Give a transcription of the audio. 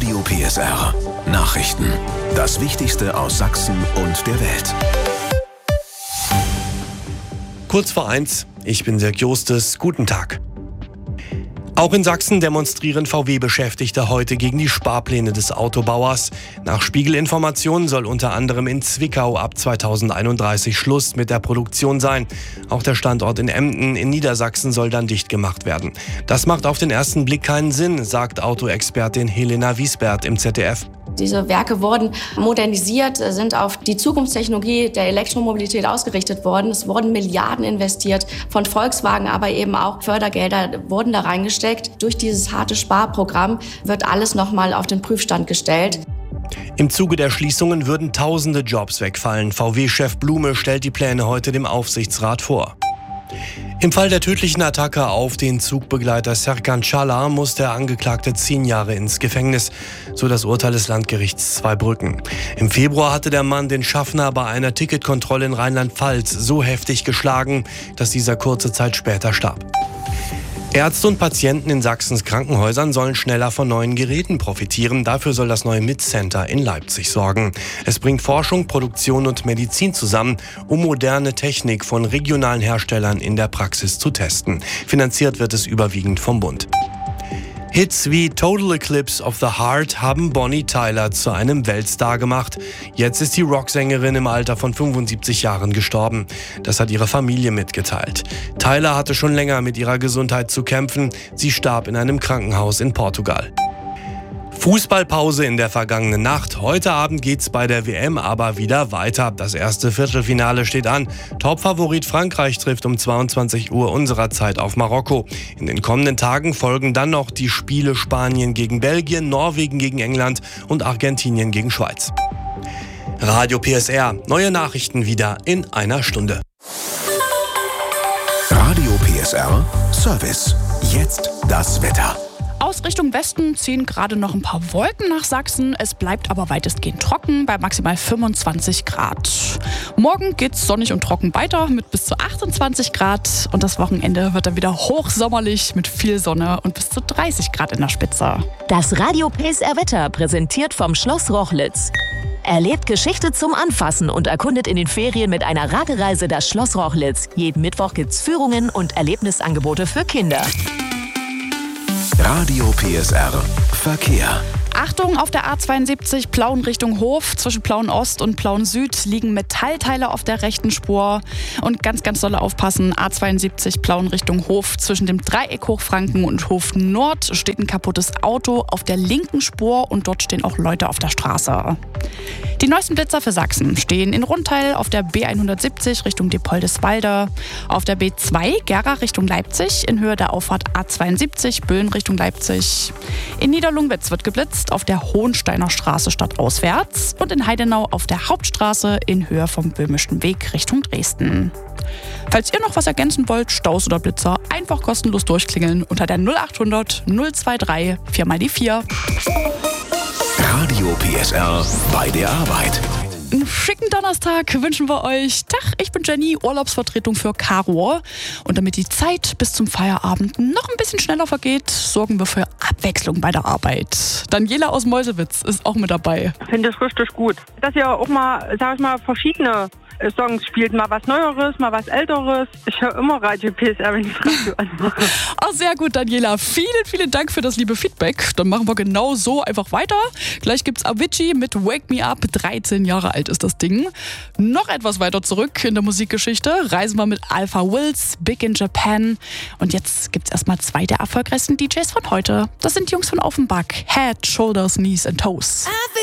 Radio PSR. Nachrichten. Das Wichtigste aus Sachsen und der Welt. Kurz vor 1, ich bin Dirk Jostes, guten Tag. Auch in Sachsen demonstrieren VW-Beschäftigte heute gegen die Sparpläne des Autobauers. Nach Spiegel-Informationen soll unter anderem in Zwickau ab 2031 Schluss mit der Produktion sein. Auch der Standort in Emden in Niedersachsen soll dann dicht gemacht werden. Das macht auf den ersten Blick keinen Sinn, sagt Autoexpertin Helena Wiesbert im ZDF. Diese Werke wurden modernisiert, sind auf die Zukunftstechnologie der Elektromobilität ausgerichtet worden. Es wurden Milliarden investiert von Volkswagen, aber eben auch Fördergelder wurden da reingesteckt. Durch dieses harte Sparprogramm wird alles nochmal auf den Prüfstand gestellt. Im Zuge der Schließungen würden tausende Jobs wegfallen. VW-Chef Blume stellt die Pläne heute dem Aufsichtsrat vor. Im Fall der tödlichen Attacke auf den Zugbegleiter Serkan Çalar muss der Angeklagte 10 Jahre ins Gefängnis, so das Urteil des Landgerichts Zweibrücken. Im Februar hatte der Mann den Schaffner bei einer Ticketkontrolle in Rheinland-Pfalz so heftig geschlagen, dass dieser kurze Zeit später starb. Ärzte und Patienten in Sachsens Krankenhäusern sollen schneller von neuen Geräten profitieren. Dafür soll das neue MIT-Center in Leipzig sorgen. Es bringt Forschung, Produktion und Medizin zusammen, um moderne Technik von regionalen Herstellern in der Praxis zu testen. Finanziert wird es überwiegend vom Bund. Hits wie Total Eclipse of the Heart haben Bonnie Tyler zu einem Weltstar gemacht. Jetzt ist die Rocksängerin im Alter von 75 Jahren gestorben. Das hat ihre Familie mitgeteilt. Tyler hatte schon länger mit ihrer Gesundheit zu kämpfen. Sie starb in einem Krankenhaus in Portugal. Fußballpause in der vergangenen Nacht. Heute Abend geht's bei der WM aber wieder weiter. Das erste Viertelfinale steht an. Topfavorit Frankreich trifft um 22 Uhr unserer Zeit auf Marokko. In den kommenden Tagen folgen dann noch die Spiele Spanien gegen Belgien, Norwegen gegen England und Argentinien gegen Schweiz. Radio PSR. Neue Nachrichten wieder in einer Stunde. Radio PSR Service. Jetzt das Wetter. Aus Richtung Westen ziehen gerade noch ein paar Wolken nach Sachsen. Es bleibt aber weitestgehend trocken bei maximal 25 Grad. Morgen geht's sonnig und trocken weiter mit bis zu 28 Grad. Und das Wochenende wird dann wieder hochsommerlich mit viel Sonne und bis zu 30 Grad in der Spitze. Das Radio PSR Wetter präsentiert vom Schloss Rochlitz. Erlebt Geschichte zum Anfassen und erkundet in den Ferien mit einer Radereise das Schloss Rochlitz. Jeden Mittwoch gibt's Führungen und Erlebnisangebote für Kinder. Radio PSR Verkehr. Achtung, auf der A72 Plauen Richtung Hof. Zwischen Plauen Ost und Plauen Süd liegen Metallteile auf der rechten Spur. Und ganz dolle aufpassen, A72 Plauen Richtung Hof. Zwischen dem Dreieck Hochfranken und Hof Nord steht ein kaputtes Auto auf der linken Spur und dort stehen auch Leute auf der Straße. Die neuesten Blitzer für Sachsen stehen in Rundteil auf der B170 Richtung Diepoldeswalde, auf der B2 Gera Richtung Leipzig in Höhe der Auffahrt A72 Böhlen Richtung Leipzig. In Niederlungwitz wird geblitzt auf der Hohensteiner Straße stadtauswärts und in Heidenau auf der Hauptstraße in Höhe vom Böhmischen Weg Richtung Dresden. Falls ihr noch was ergänzen wollt, Staus oder Blitzer, einfach kostenlos durchklingeln unter der 0800 023 4 mal die 4. Radio PSR bei der Arbeit. Einen schicken Donnerstag wünschen wir euch. Tag, ich bin Jenny, Urlaubsvertretung für Caro. Und damit die Zeit bis zum Feierabend noch ein bisschen schneller vergeht, sorgen wir für Abwechslung bei der Arbeit. Daniela aus Meuselwitz ist auch mit dabei. Ich finde es richtig gut, dass ihr auch mal, sag ich mal, verschiedene Songs spielt. Mal was Neueres, mal was Älteres. Ich höre immer Radio PSR, wenn ich das Radio anmache. Ach, sehr gut, Daniela. Vielen Dank für das liebe Feedback. Dann machen wir genau so einfach weiter. Gleich gibt's Avicii mit Wake Me Up. 13 Jahre alt ist das Ding. Noch etwas weiter zurück in der Musikgeschichte reisen wir mit Alpha Wills, Big in Japan. Und jetzt gibt's erstmal 2 der erfolgreichsten DJs von heute. Das sind die Jungs von Offenbach. Head, Shoulders, Knees and Toes.